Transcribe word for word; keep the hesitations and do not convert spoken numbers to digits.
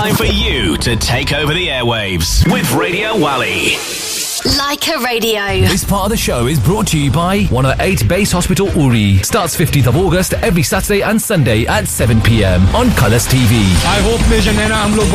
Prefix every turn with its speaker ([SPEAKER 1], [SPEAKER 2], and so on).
[SPEAKER 1] time for you to take over the airwaves with Radio Wally.
[SPEAKER 2] Leica Radio.
[SPEAKER 3] This part of the show is brought to you by one oh eight Base Hospital Uri. Starts fifteenth of August every Saturday and Sunday at seven p.m. on Colours T V.
[SPEAKER 4] I hope Major Naina हम लोग